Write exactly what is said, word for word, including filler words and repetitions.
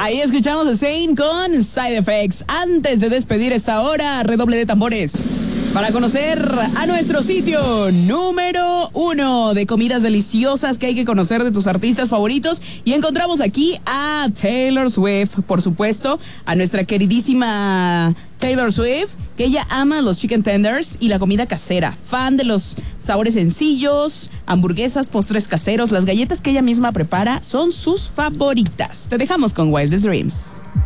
Ahí escuchamos a Zayn con Side Effects. Antes de despedir esta hora, redoble de tambores para conocer a nuestro sitio número uno de comidas deliciosas que hay que conocer de tus artistas favoritos. Y encontramos aquí a Taylor Swift, por supuesto, a nuestra queridísima Taylor Swift, que ella ama los chicken tenders y la comida casera. Fan de los sabores sencillos, hamburguesas, postres caseros, las galletas que ella misma prepara son sus favoritas. Te dejamos con Wildest Dreams.